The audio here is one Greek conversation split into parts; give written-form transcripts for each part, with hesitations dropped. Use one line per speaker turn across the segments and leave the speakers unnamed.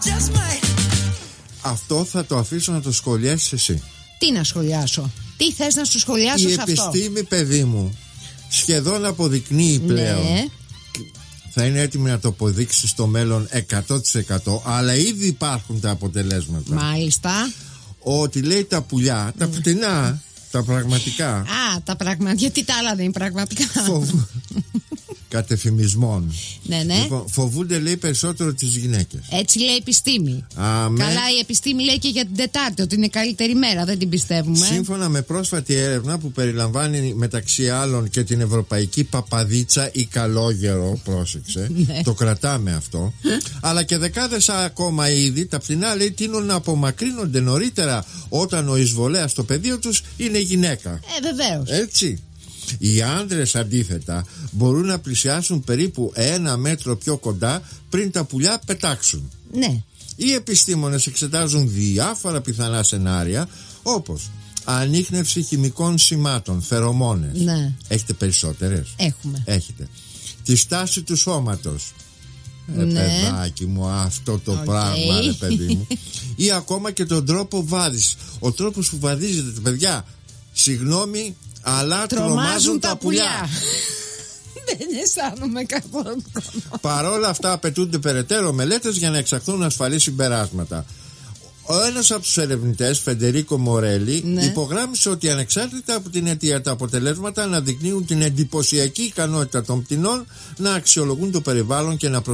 Αυτό θα το αφήσω να το σχολιάσεις εσύ.
Τι να σχολιάσω? Τι θες να σου σχολιάσω σε αυτό?
Η επιστήμη, παιδί μου, σχεδόν αποδεικνύει πλέον.
Ναι.
Θα είναι έτοιμη να το αποδείξει στο μέλλον 100%, αλλά ήδη υπάρχουν τα αποτελέσματα.
Μάλιστα.
Ότι λέει τα πουλιά, τα φτηνά, τα πραγματικά.
Α, τα πραγματικά. Γιατί τα άλλα δεν είναι πραγματικά?
Κατεφημισμών.
Ναι.
Λοιπόν, φοβούνται, λέει, περισσότερο τις γυναίκες.
Έτσι λέει η επιστήμη. Καλά, η επιστήμη λέει και για την Τετάρτη ότι είναι καλύτερη μέρα, δεν την πιστεύουμε.
Σύμφωνα με πρόσφατη έρευνα που περιλαμβάνει μεταξύ άλλων και την ευρωπαϊκή παπαδίτσα ή καλόγερο, πρόσεξε, το κρατάμε αυτό, αλλά και δεκάδες ακόμα είδη, τα φτηνά, λέει, τείνουν να απομακρύνονται νωρίτερα όταν ο εισβολέας στο πεδίο τους είναι γυναίκα.
Βεβαίως.
Έτσι. Οι άντρες αντίθετα μπορούν να πλησιάσουν περίπου 1 μέτρο πιο κοντά πριν τα πουλιά πετάξουν.
Ναι.
Οι επιστήμονες εξετάζουν διάφορα πιθανά σενάρια, όπως ανίχνευση χημικών σημάτων, φερομόνες.
Ναι.
Έχετε περισσότερες?
Έχουμε.
Έχετε. Τη στάση του σώματος.
Ναι.
Παιδάκι μου, αυτό το πράγμα, ρε παιδί μου. Ή ακόμα και τον τρόπο βάδισης. Ο τρόπος που βαδίζετε, παιδιά, συγγνώμη, αλλά τρομάζουν τα πουλιά.
Δεν αισθάνομαι καθόλου.
Παρόλα αυτά απαιτούνται περαιτέρω μελέτες για να εξαχθούν ασφαλή συμπεράσματα. Ο ένας από τους ερευνητές, Φεντερίκο Μορέλη, υπογράμμισε ότι ανεξάρτητα από την αιτία, τα αποτελέσματα αναδεικνύουν την εντυπωσιακή ικανότητα των πτηνών να αξιολογούν το περιβάλλον και να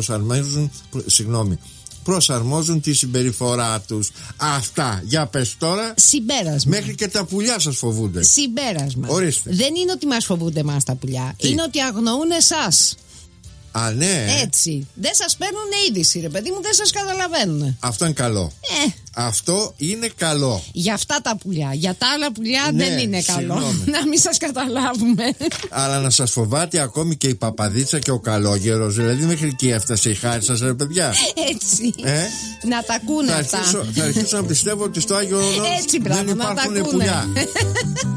προσαρμόζουν τη συμπεριφορά τους. Αυτά, για πες τώρα.
Συμπέρασμα.
Μέχρι και τα πουλιά σας φοβούνται.
Συμπέρασμα.
Ορίστε.
Δεν είναι ότι μας φοβούνται εμάς τα πουλιά. Είναι ότι αγνοούν εσάς.
Α, ναι.
Έτσι. Δεν σας παίρνουν είδηση, ρε παιδί μου, δεν σας καταλαβαίνουν.
Αυτό είναι καλό. Αυτό είναι καλό.
Για αυτά τα πουλιά. Για τα άλλα πουλιά δεν είναι καλό. Να μην σας καταλάβουμε.
Αλλά να σας φοβάται ακόμη και η παπαδίτσα και ο καλόγερος. Δηλαδή μέχρι εκεί έφτασε η χάρη σας, ρε παιδιά.
Έτσι. Να τα ακούνε αυτά.
Θα αρχίσω να πιστεύω ότι στο Άγιο Όρος δεν υπάρχουν πουλιά.